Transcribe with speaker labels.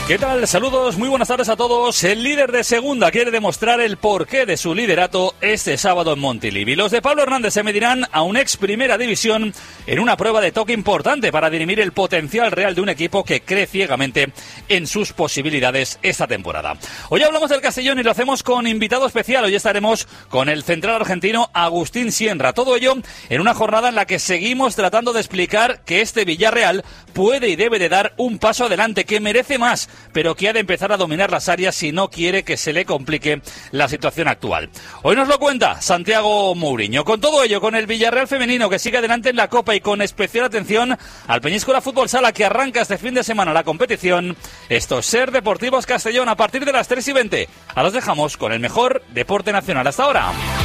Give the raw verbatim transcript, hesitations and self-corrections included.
Speaker 1: ¿Qué tal? Saludos, muy buenas tardes a todos. El líder de segunda quiere demostrar el porqué de su liderato este sábado en Montilivi. Los de Pablo Hernández se medirán a un ex Primera División en una prueba de toque importante para dirimir el potencial real de un equipo que cree ciegamente en sus posibilidades esta temporada. Hoy hablamos del Castellón y lo hacemos con invitado especial. Hoy estaremos con el central argentino Agustín Sienra. Todo ello en una jornada en la que seguimos tratando de explicar que este Villarreal puede y debe de dar un paso adelante, que merece más, pero que ha de empezar a dominar las áreas si no quiere que se le complique la situación actual. Hoy nos lo cuenta Santiago Mouriño. Con todo ello, con el Villarreal femenino que sigue adelante en la Copa y con especial atención al Peñíscola Fútbol Sala que arranca este fin de semana la competición, esto es Ser Deportivos Castellón a partir de las tres y veinte. Ahora os dejamos con el mejor deporte nacional hasta ahora.